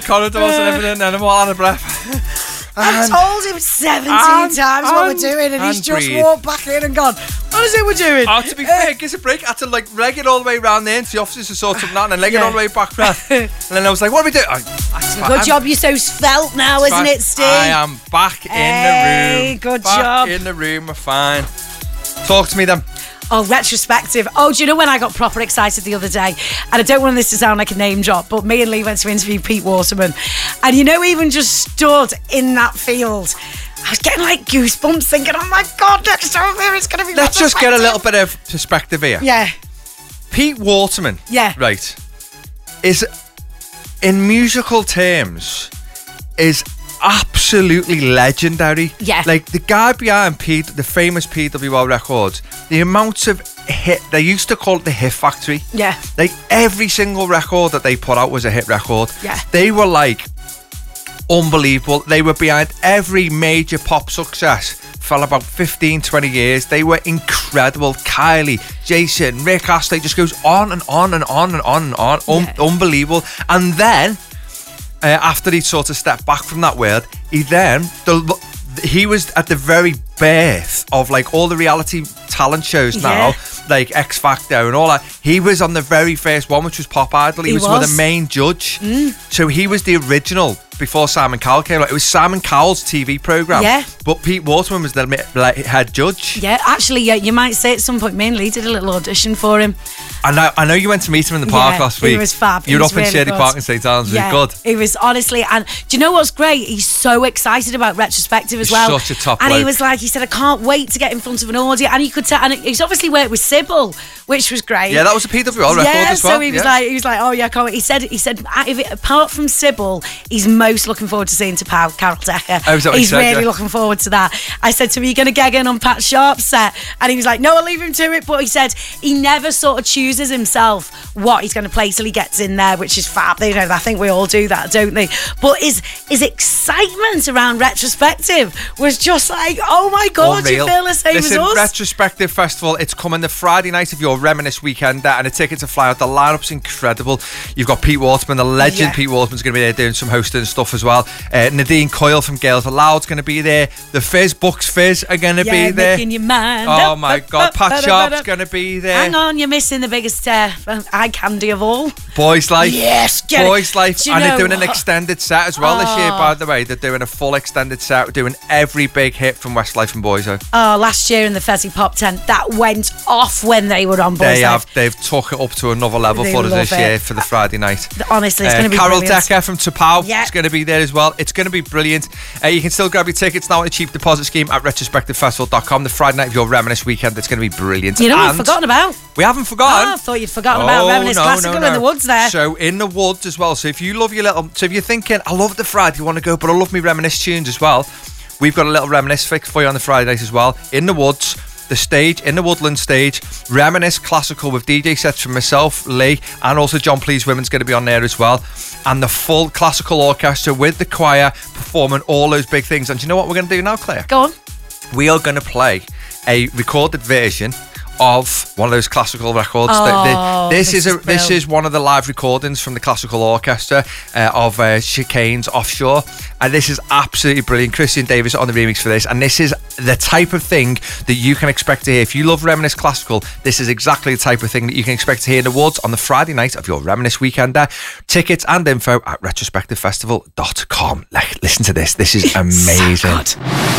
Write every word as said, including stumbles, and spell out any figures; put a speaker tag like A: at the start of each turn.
A: corridors and everything, and I'm all out of breath.
B: I've told him seventeen and, times what and, we're doing, and, and he's just breathe. walked back in and gone, what is it we're doing?
A: Oh, to be fair, give us a break. I had to like leg it all the way around there into the offices to sort something out, and then leg yeah. it all the way back round. And then I was like, what are we doing? I,
B: I, good I'm, job, you're so svelte now, isn't it, Steve?
A: I am back
B: hey,
A: in the room.
B: Good
A: back
B: job.
A: in the room, we're fine. Talk to me then.
B: Oh, retrospective. Oh, do you know when I got proper excited the other day? And I don't want this to sound like a name drop, but me and Lee went to interview Pete Waterman. And you know, even just stood in that field, I was getting like goosebumps thinking, oh my God, next over it's going to be
A: Let's just get a little bit of perspective here.
B: Yeah.
A: Pete Waterman.
B: Yeah.
A: Right. Is, in musical terms, is absolutely legendary.
B: Yeah.
A: Like the guy behind P, the famous P W R records, the amount of hit, they used to call it the hit factory.
B: Yeah.
A: Like every single record that they put out was a hit record.
B: Yeah.
A: They were like unbelievable. They were behind every major pop success for about fifteen, twenty years. They were incredible. Kylie, Jason, Rick Astley, just goes on and on and on and on and on. Un-
B: yeah.
A: Unbelievable. And then Uh, after he sort of stepped back from that world, he then the, he was at the very birth of like all the reality talent shows now,
B: yeah.
A: like X Factor and all that. He was on the very first one, which was Pop Idol. He,
B: he
A: was,
B: was
A: the main judge.
B: Mm.
A: So he was the original before Simon Cowell came out. It was Simon Cowell's T V programme.
B: Yeah.
A: But Pete Waterman was the like, head judge.
B: Yeah, actually, yeah, you might say at some point, me and Lee did a little audition for him.
A: And I, I know you went to meet him in the park
B: yeah,
A: last week.
B: He was fab.
A: You were up
B: really
A: in Shady
B: good.
A: Park in Saint Anne's.
B: Yeah,
A: it was good.
B: He was honestly, and do you know what's great? He's so excited about retrospective as
A: He's
B: well.
A: Such a top
B: And
A: bloke.
B: he was like, he said, I can't wait to get in front of an audience. And you could tell, and he's obviously worked with Sybil, which was great.
A: Yeah, that was a P W R record
B: yeah,
A: as well.
B: so he was
A: yeah.
B: like, he was like, oh yeah, I can't wait. He said, he said, if it, apart from Sybil, he's most looking forward to seeing to Pow, Carol Decker.
A: Oh, is that what
B: he's
A: he said,
B: really
A: yeah?
B: looking forward to that. I said to him, are you going to get in on Pat Sharp's set? And he was like, no, I'll leave him to it. But he said he never sort of chooses himself what he's going to play till he gets in there, which is fab. You know, I think we all do that, don't they? But his his excitement around retrospective was just like, oh my God,
A: Unreal.
B: you feel the same
A: Listen,
B: as us?
A: Retrospective Festival, it's coming the Friday night of your Reminisce weekend, and the tickets are fly out. The lineup's incredible. You've got Pete Waterman, the legend.
B: Yeah.
A: Pete Waterman's going to be there doing some hosting and stuff as well. Uh, Nadine Coyle from Girls Aloud's going to be there. The Fizz, Bucks Fizz are going to
B: yeah,
A: be there.
B: Making your mind
A: oh
B: up,
A: my
B: up,
A: God,
B: up,
A: Pat
B: up,
A: Sharp's
B: up, up.
A: going to be there.
B: Hang on, you're missing the biggest uh, eye candy of all.
A: Boys Life.
B: Yes, get
A: Boys
B: it.
A: Life.
B: Do you
A: And they're
B: know
A: doing an
B: what?
A: extended set as well
B: oh.
A: this year, by the way. They're doing a full extended set, doing every big hit from Westlife and Boys Life.
B: Oh, last year in the Fezzy Pop tent, that went off when they were on Boys
A: They
B: Life.
A: have. They've took it up to another level
B: They
A: for us this
B: love it.
A: year for the Friday night.
B: Honestly, it's
A: Uh,
B: going to be
A: Carol
B: brilliant.
A: Decker from Tapau
B: Yeah.
A: is going to be there as well. It's going to be brilliant. Uh, you can still grab your tickets now on a cheap deposit scheme at retrospective festival dot com. The Friday night of your Reminisce weekend, it's going to be brilliant.
B: You know what
A: And
B: we've forgotten about?
A: We haven't forgotten.
B: Oh, I thought you'd forgotten about
A: Oh,
B: Reminisce
A: no,
B: Classical
A: no, no.
B: in the woods there.
A: So in the woods as well. So if you love your little, so if you're thinking, I love the Friday, you want to go, but I love me Reminisce tunes as well. We've got a little Reminisce fix for you on the Friday night as well. In the woods, the stage, in the Woodland stage, Reminisce Classical with D J sets from myself, Lee, and also John Please Women's going to be on there as well. And the full classical orchestra with the choir performing all those big things. And do you know what we're going to do now, Claire?
B: Go on.
A: We are going to play a recorded version of one of those classical records.
B: Oh,
A: The- the- this,
B: this
A: is a
B: is
A: this
B: brilliant.
A: is one of the live recordings from the classical orchestra uh, of uh, Chicanes Offshore, and this is absolutely brilliant. Christian Davis on the remix for this, and this is the type of thing that you can expect to hear if you love Reminisce Classical. This is exactly the type of thing that you can expect to hear in the woods on the Friday night of your Reminisce weekend. There, tickets and info at retrospective festival dot com. Like, listen to this. This is amazing.
B: So good.